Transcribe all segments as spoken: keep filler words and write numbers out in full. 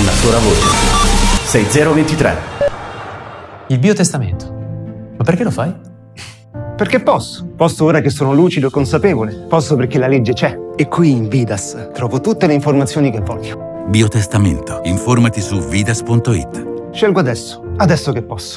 una sola voce. sei zero ventitré. Il biotestamento. Ma perché lo fai? Perché posso. Posso ora che sono lucido e consapevole. Posso perché la legge c'è. E qui in Vidas trovo tutte le informazioni che voglio. Biotestamento. Informati su vidas punto it. Scelgo adesso. Adesso che posso.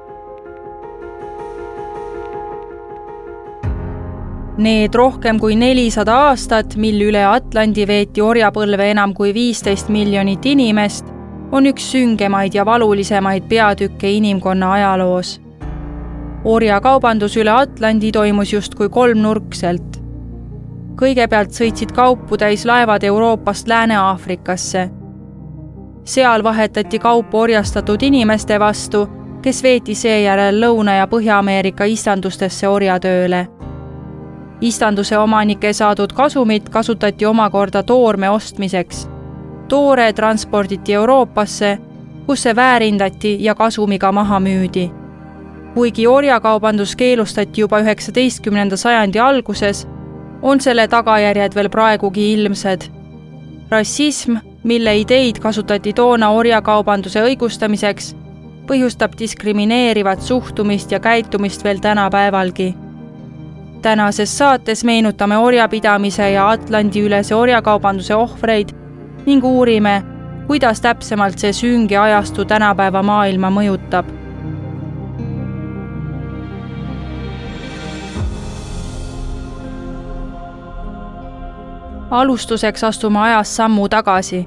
Need rohkem kui nelisada aastat, mil üle Atlandi veeti orjapõlve enam kui viisteist miljonit inimest, on üks süngemaid ja valulisemaid peatükke inimkonna ajaloos. Orjakaubandus üle Atlandi toimus justkui kolmnurkselt. Kõigepealt sõitsid kaupu täis laevad Euroopast Lääne-Aafrikasse. Seal vahetati kaupu orjastatud inimeste vastu, kes veeti seejärel Lõuna- ja Põhja-Ameerika istandustesse orjatööle. Istanduse omanike saadud kasumit kasutati omakorda toorme ostmiseks. Toore transporditi Euroopasse, kus see väärindati ja kasumiga maha müüdi. Kuigi orjakaubandus keelustati juba üheksateistkümnenda sajandi alguses, on selle tagajärjed veel praegugi ilmsed. Rassism, mille ideid kasutati toona orjakaubanduse õigustamiseks, põhjustab diskrimineerivat suhtumist ja käitumist veel tänapäevalgi. Tänases saates meenutame orjapidamise ja Atlandi ülese orjakaubanduse ohvreid ning uurime, kuidas täpsemalt see sünge ajastu tänapäeva maailma mõjutab. Alustuseks astume ajas sammu tagasi.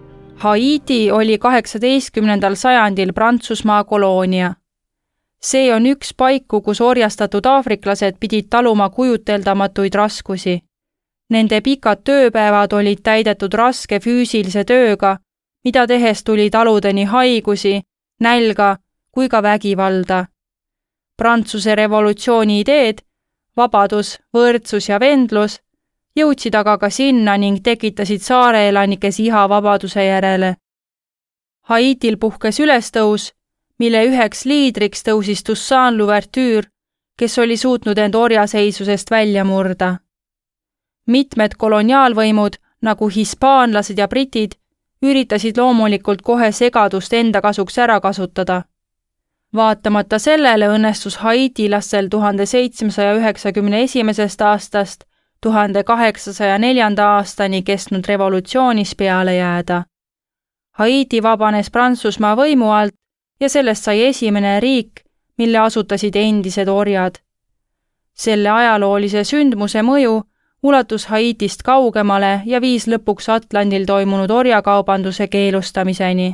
Haiti oli kaheksateistkümnendal sajandil Prantsusmaa koloonia. See on üks paiku, kus orjastatud aafriklased pidid taluma kujuteldamatuid raskusi. Nende pikad tööpäevad olid täidetud raske füüsilise tööga, mida tehes tuli taluda nii haigusi, nälga kui ka vägivalda. Prantsuse revolutsiooni ideed, vabadus, võrdsus ja vendlus jõudsid aga ka sinna ning tekitasid saare elanikes iha vabaduse järele. Haitil puhkes ülestõus, mille üheks liidriks tõusis Toussaint Louverture, kes oli suutnud end orjaseisusest välja murda. Mitmed koloniaalvõimud, nagu hispaanlased ja britid, üritasid loomulikult kohe segadust enda kasuks ära kasutada. Vaatamata sellele õnnestus haitilastel tuhande seitsmesaja üheksakümne esimesest aastast tuhande kaheksasaja neljanda aastani kestnud revolutsioonis peale jääda. Haiti vabanes Prantsusmaa võimu alt ja sellest sai esimene riik, mille asutasid endised orjad. Selle ajaloolise sündmuse mõju ulatus Haitist kaugemale ja viis lõpuks Atlandil toimunud orjakaubanduse keelustamiseni.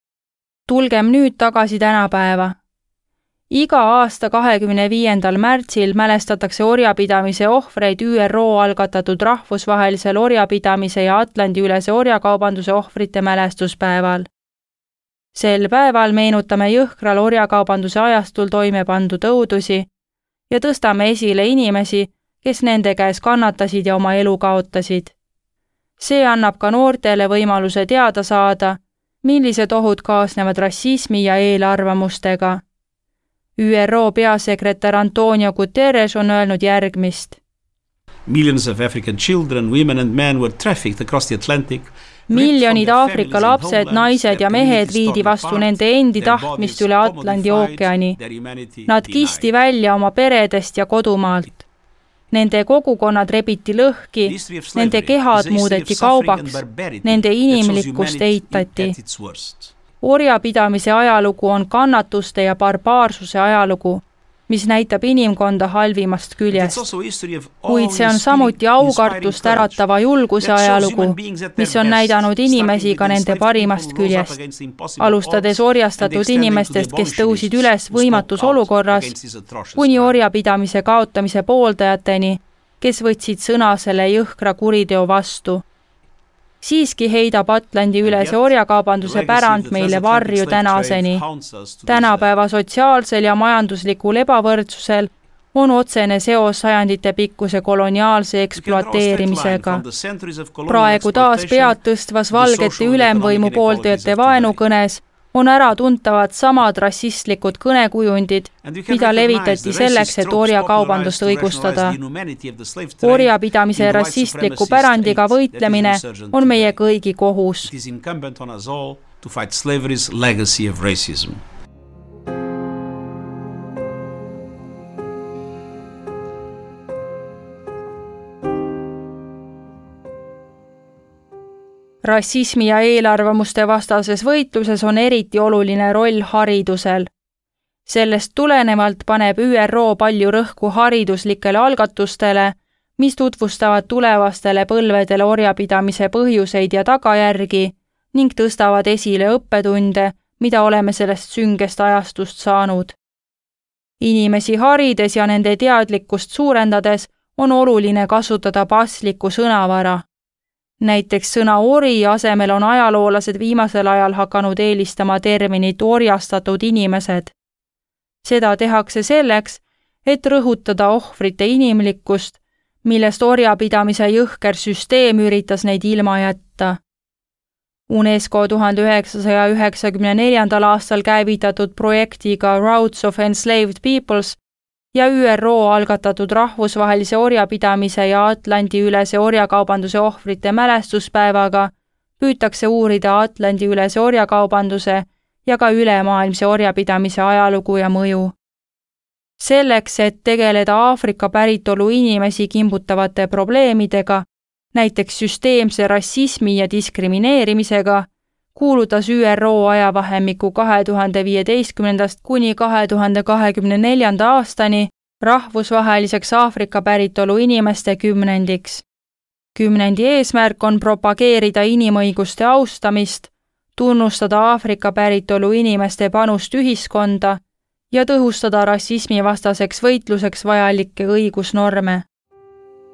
Tulgem nüüd tagasi tänapäeva. Iga aasta kahekümne viiendal märtsil mälestatakse orjapidamise ohvreid Ü R O algatatud rahvusvahelisel orjapidamise ja Atlandi ülese orjakaubanduse ohvrite mälestuspäeval. Sel päeval meenutame jõhkral orjakaubanduse ajastul toime pandud õudusi ja tõstame esile inimesi, kes nende käes kannatasid ja oma elu kaotasid. See annab ka noortele võimaluse teada saada, millised ohud kaasnevad rassismi ja eelarvamustega. Ü R O peasekretär Antonio Guterres on öelnud järgmist. Millions of African children, women and men were trafficked across the Atlantic. Miljonid Aafrika lapsed, naised ja mehed viidi vastu nende endi tahtmist üle Atlandi ookeani. Nad kisti välja oma peredest ja kodumaalt. Nende kogukonnad rebiti lõhki, nende kehad muudeti kaubaks, nende inimlikkust eitati. Orjapidamise ajalugu on kannatuste ja barbaarsuse ajalugu, mis näitab inimkonda halvimast küljest. Kuid see on samuti aukartust äratava julguse ajalugu, mis on näidanud inimesi ka nende parimast küljest. Alustades orjastatud inimestest, kes tõusid üles võimatus olukorras, kuni orjapidamise kaotamise pooldajateni, kes võtsid sõna selle jõhkra kuriteo vastu. Siiski heidab Atlandi ülese orjakaubanduse pärand meile varju tänaseni. Tänapäeva sotsiaalsel ja majanduslikul ebavõrdsusel on otsene seos sajandite pikkuse koloniaalse ekspluateerimisega. Praegu taas pead tõstvas valgete ülemvõimu pooldajate vaenukõnes on ära tuntavad samad rassistlikud kõnekujundid, mida levitati selleks, et orjakaubandust õigustada. Orjapidamise rassistliku pärandiga võitlemine on meie kõigi kohus. to fight slavery's legacy of racism. Rassismi ja eelarvamuste vastases võitluses on eriti oluline roll haridusel. Sellest tulenevalt paneb Ü R O palju rõhku hariduslikele algatustele, mis tutvustavad tulevastele põlvedele orjapidamise põhjuseid ja tagajärgi ning tõstavad esile õppetunde, mida oleme sellest süngest ajastust saanud. Inimesi harides ja nende teadlikkust suurendades on oluline kasutada paslikku sõnavara. Näiteks sõna ori asemel on ajaloolased viimasel ajal hakanud eelistama terminit orjastatud inimesed. Seda tehakse selleks, et rõhutada ohvrite inimlikkust, millest orjapidamise jõhker süsteem üritas neid ilma jätta. UNESCO tuhande üheksasaja üheksakümne neljandal aastal käivitatud projektiga Routes of Enslaved Peoples ja Ü R O algatatud rahvusvahelise orjapidamise ja Atlandi-ülese orjakaubanduse ohvrite mälestuspäevaga püütakse uurida Atlandi-ülese orjakaubanduse ja ka ülemaailmse orjapidamise ajalugu ja mõju. Selleks, et tegeleda Aafrika päritolu inimesi kimbutavate probleemidega, näiteks süsteemse rassismi ja diskrimineerimisega, kuulutas Ü R O ajavahemikku kahe tuhande viieteistkümnendast kuni kahe tuhande kahekümne neljanda aastani rahvusvaheliseks Aafrika päritolu inimeste kümnendiks. Kümnendi eesmärk on propageerida inimõiguste austamist, tunnustada Aafrika päritolu inimeste panust ühiskonda ja tõhustada rassismi vastaseks võitluseks vajalikke õigusnorme.